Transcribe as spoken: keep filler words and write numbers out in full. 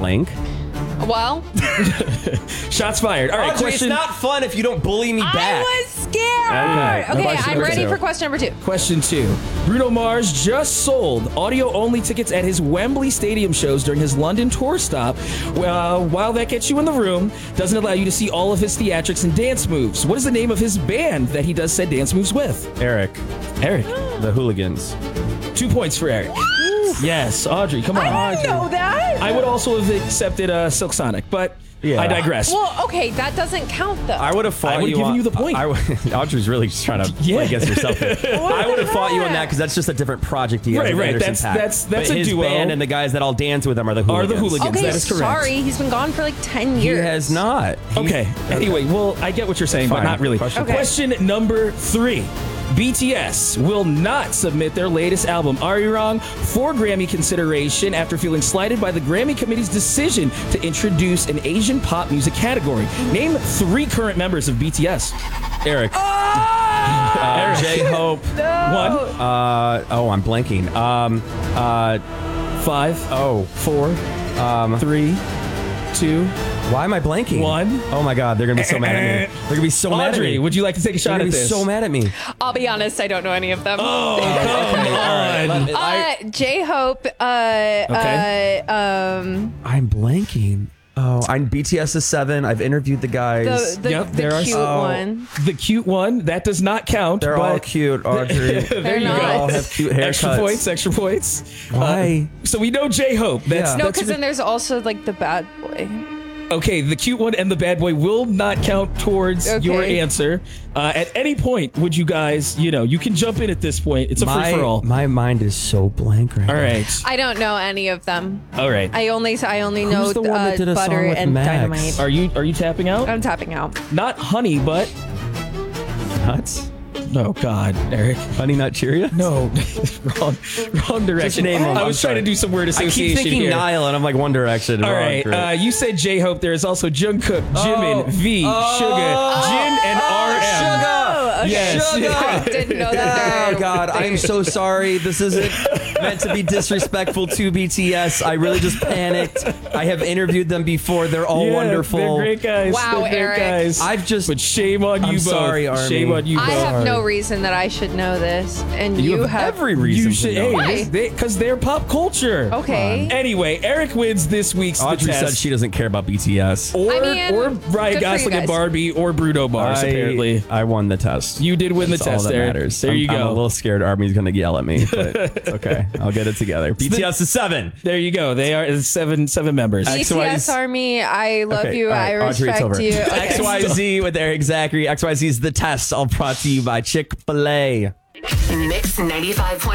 blank. Well, shots fired. All right, Audrey, question. it's not fun if you don't bully me back. I was scared. Okay. Okay, Question I'm number ready two. for question number two. Question two. Bruno Mars just sold audio-only tickets at his Wembley Stadium shows during his London tour stop. Uh, while that gets you in the room, doesn't allow you to see all of his theatrics and dance moves. What is the name of his band that he does said dance moves with? Eric. Eric. The Hooligans. Two points for Eric. Yes, Audrey, come on. I didn't know that. I would also have accepted uh, Silk Sonic, but Yeah. I digress. Well, okay, that doesn't count though. I would have fought I would you given on, you the point. I, I, Audrey's really just trying to Yeah. play against herself here. I would have fought you on that because that's just a different project he has Right, with right. Anderson That's- .Paak. that's- that's but a his duo. band and the guys that all dance with him are the Are Hooligans. the Hooligans. okay, That is correct. sorry, he's been gone for like ten He years. has not. He- Okay. Anyway, well, I get what you're saying, Fine. but not really. Question Okay. Question number three. B T S will not submit their latest album, Are You Wrong, for Grammy consideration after feeling slighted by the Grammy Committee's decision to introduce an Asian pop music category. Name three current members of B T S. Eric. Uh, J-Hope. One, Uh, oh, I'm blanking. Um, uh, five, oh, four, um, three, two, why am I blanking? one. Oh my God, they're gonna be so mad at me. They're gonna be so mad at Audrey, me. would you like to take a They're shot gonna at be this? so mad at me. I'll be honest, I don't know any of them. Oh, come on. uh, J-Hope, uh, Okay. uh, um, I'm blanking. Oh, I'm B T S is seven. I've interviewed the guys. the, the, Yep, the there are cute some- one. The cute one, that does not count. They're but all cute, Audrey. there They're you not. go. They all have cute haircuts. Extra points, extra points. Why? Uh, so we know J-Hope. That's, Yeah. No, that's because then there's also like the bad boy. okay, the cute one and the bad boy will not count towards Okay. your answer. Uh, at any point, would you guys, you know, you can jump in at this point. It's a my, free for all. my mind is so blank right All now. right. I don't know any of them. All right. I only I only know Who's the one that uh, did a song butter with and Max? dynamite. Are you are you tapping out? I'm tapping out. Not honey, but Nuts? no, God, Eric. Honey Nut Cheerios? No, wrong, wrong direction. name them. I I'm was trying sorry. to do some word I association keep thinking here. Nile, and I'm like One Direction. All Wrong, right, great. uh, you said J-Hope. There is also Jungkook, Jimin, Oh. V, Oh. Suga, Jin, and R M. Oh, okay. Yes. I didn't know that. Oh God, I am so sorry. This isn't meant to be disrespectful to B T S. I really just panicked. I have interviewed them before. They're all Yeah, wonderful. They're great guys. Wow, they're great Eric. guys. I've just But shame on you I'm both. sorry, Army. Shame on you both. I have no reason that I should know this, and you, you, have, every reason You should, to know. hey, Why? because they, are pop culture. Okay. Anyway, Eric wins this week's The Audrey Test. said she doesn't care about B T S. or I mean, or Ryan good for you Gosling and guys. Barbie or Bruno Mars. I, apparently, I won the test. you did win That's the test. all that Eric. matters. There I'm, you go. I'm a little scared Army's going to yell at me, but it's okay. I'll get it together. B T S is seven. There you go. They are seven seven members. B T S Army, I love Okay, you. all right, I Audrey, it's respect over. you. Okay. X Y Z with Eric Zachary. X Y Z is The Test, all brought to you by Chick-fil-A. Mix ninety-five point